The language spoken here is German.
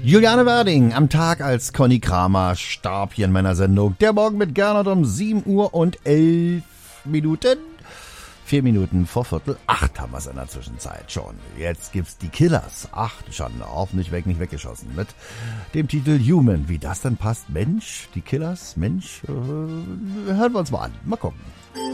Juliane Werding am Tag, als Conny Kramer starb, hier in meiner Sendung. Der Morgen mit Gernot um 7 Uhr und 11 Minuten. 4 Minuten vor 7:45 haben wir es in der Zwischenzeit schon. Jetzt gibt's die Killers. Ach, die Schande, hoffentlich nicht weggeschossen. Mit dem Titel Human. Wie das denn passt? Mensch, die Killers, Mensch, hören wir uns mal an. Mal gucken.